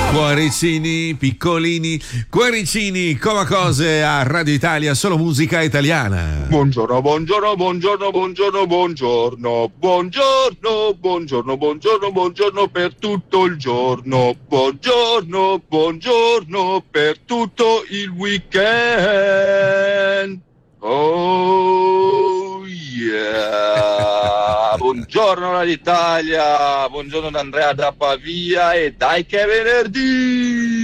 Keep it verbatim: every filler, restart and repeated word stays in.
Cuoricini piccolini, cuoricini come cose a Radio Italia, solo musica italiana. Buongiorno, buongiorno, buongiorno, buongiorno, buongiorno, buongiorno, buongiorno, buongiorno, buongiorno per tutto il giorno, buongiorno, buongiorno per tutto il weekend. Oh yeah! Buongiorno Radio Italia, buongiorno da Andrea da Pavia e dai che è venerdì!